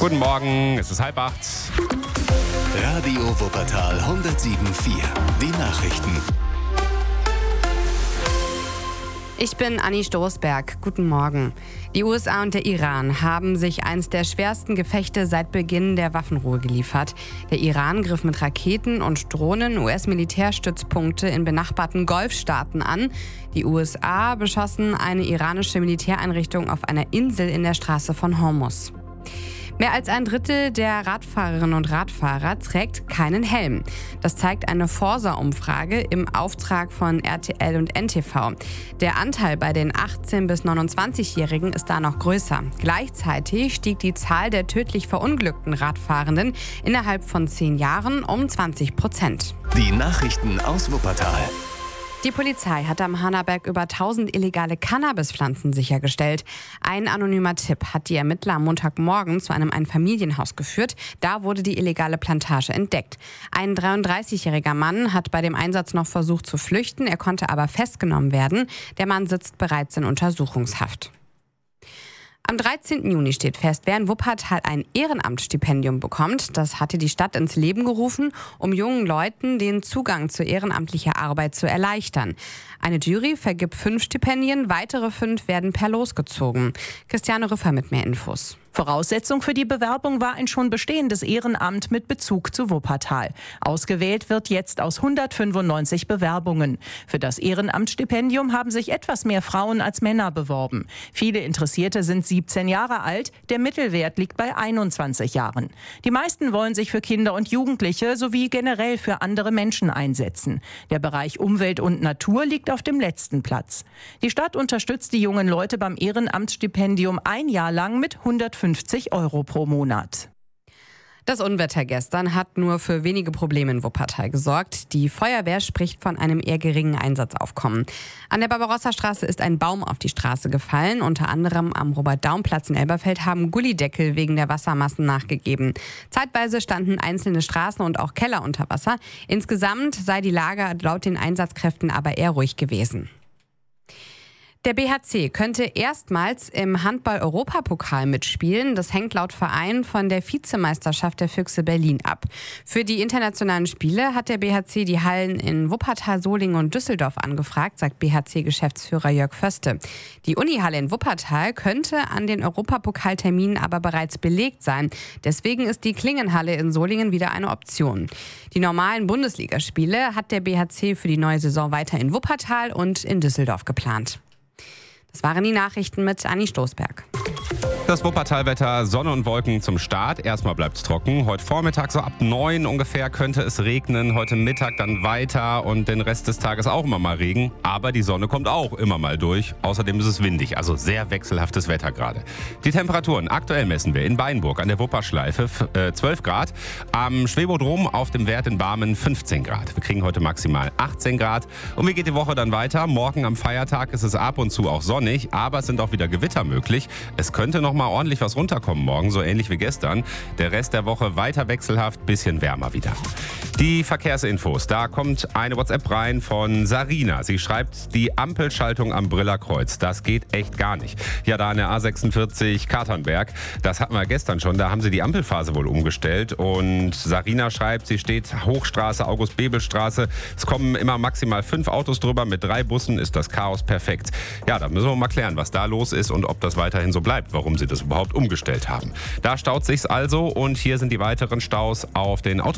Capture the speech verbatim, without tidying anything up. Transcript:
Guten Morgen, es ist halb acht. Radio Wuppertal hundertsieben Komma vier. Die Nachrichten. Ich bin Anni Stoßberg. Guten Morgen. Die U S A und der Iran haben sich eines der schwersten Gefechte seit Beginn der Waffenruhe geliefert. Der Iran griff mit Raketen und Drohnen U S-Militärstützpunkte in benachbarten Golfstaaten an. Die U S A beschossen eine iranische Militäreinrichtung auf einer Insel in der Straße von Hormuz. Mehr als ein Drittel der Radfahrerinnen und Radfahrer trägt keinen Helm. Das zeigt eine Forsa-Umfrage im Auftrag von R T L und N T V. Der Anteil bei den achtzehn- bis neunundzwanzigjährigen ist da noch größer. Gleichzeitig stieg die Zahl der tödlich verunglückten Radfahrenden innerhalb von zehn Jahren um zwanzig Prozent. Die Nachrichten aus Wuppertal. Die Polizei hat am Hanaberg über tausend illegale Cannabispflanzen sichergestellt. Ein anonymer Tipp hat die Ermittler am Montagmorgen zu einem Einfamilienhaus geführt. Da wurde die illegale Plantage entdeckt. Ein dreiunddreißigjähriger Mann hat bei dem Einsatz noch versucht zu flüchten. Er konnte aber festgenommen werden. Der Mann sitzt bereits in Untersuchungshaft. Am dreizehnten Juni steht fest, wer in Wuppertal ein Ehrenamtsstipendium bekommt. Das hatte die Stadt ins Leben gerufen, um jungen Leuten den Zugang zu ehrenamtlicher Arbeit zu erleichtern. Eine Jury vergibt fünf Stipendien, weitere fünf werden per Los gezogen. Christiane Rüffer mit mehr Infos. Voraussetzung für die Bewerbung war ein schon bestehendes Ehrenamt mit Bezug zu Wuppertal. Ausgewählt wird jetzt aus hundertfünfundneunzig Bewerbungen. Für das Ehrenamtsstipendium haben sich etwas mehr Frauen als Männer beworben. Viele Interessierte sind siebzehn Jahre alt, der Mittelwert liegt bei einundzwanzig Jahren. Die meisten wollen sich für Kinder und Jugendliche sowie generell für andere Menschen einsetzen. Der Bereich Umwelt und Natur liegt auf dem letzten Platz. Die Stadt unterstützt die jungen Leute beim Ehrenamtsstipendium ein Jahr lang mit hundertfünfzig Euro pro Monat. Das Unwetter gestern hat nur für wenige Probleme in Wuppertal gesorgt. Die Feuerwehr spricht von einem eher geringen Einsatzaufkommen. An der Barbarossa-Straße ist ein Baum auf die Straße gefallen. Unter anderem am Robert-Daum-Platz in Elberfeld haben Gullideckel wegen der Wassermassen nachgegeben. Zeitweise standen einzelne Straßen und auch Keller unter Wasser. Insgesamt sei die Lage laut den Einsatzkräften aber eher ruhig gewesen. Der B H C könnte erstmals im Handball-Europapokal mitspielen. Das hängt laut Verein von der Vizemeisterschaft der Füchse Berlin ab. Für die internationalen Spiele hat der B H C die Hallen in Wuppertal, Solingen und Düsseldorf angefragt, sagt B H C-Geschäftsführer Jörg Föste. Die Unihalle in Wuppertal könnte an den Europapokalterminen aber bereits belegt sein. Deswegen ist die Klingenhalle in Solingen wieder eine Option. Die normalen Bundesligaspiele hat der B H C für die neue Saison weiter in Wuppertal und in Düsseldorf geplant. Das waren die Nachrichten mit Anni Stoßberg. Das Wuppertalwetter, Sonne und Wolken zum Start. Erstmal bleibt es trocken. Heute Vormittag so ab neun ungefähr könnte es regnen. Heute Mittag dann weiter und den Rest des Tages auch immer mal Regen. Aber die Sonne kommt auch immer mal durch. Außerdem ist es windig, also sehr wechselhaftes Wetter gerade. Die Temperaturen aktuell messen wir in Beinburg an der Wupperschleife äh, zwölf Grad. Am Schwebodrom auf dem Wert in Barmen fünfzehn Grad. Wir kriegen heute maximal achtzehn Grad. Und wie geht die Woche dann weiter? Morgen am Feiertag ist es ab und zu auch sonnig, aber es sind auch wieder Gewitter möglich. Es könnte noch mal ordentlich was runterkommen morgen, so ähnlich wie gestern. Der Rest der Woche weiter wechselhaft, bisschen wärmer wieder. Die Verkehrsinfos, da kommt eine WhatsApp rein von Sarina. Sie schreibt, die Ampelschaltung am Brillerkreuz, das geht echt gar nicht. Ja, da an der A sechsundvierzig Katernberg, das hatten wir gestern schon, da haben sie die Ampelphase wohl umgestellt. Und Sarina schreibt, sie steht Hochstraße, August-Bebel-Straße. Es kommen immer maximal fünf Autos drüber, mit drei Bussen ist das Chaos perfekt. Ja, da müssen wir mal klären, was da los ist und ob das weiterhin so bleibt, warum sie das überhaupt umgestellt haben. Da staut sich's also und hier sind die weiteren Staus auf den Autobahnen.